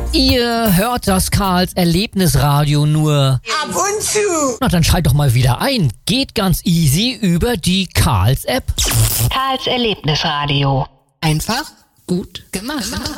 Ihr hört das Karls Erlebnisradio nur ab und zu. Na, dann schalt doch mal wieder ein. Geht ganz easy über die Karls-App. Karls Erlebnisradio. Einfach gut gemacht.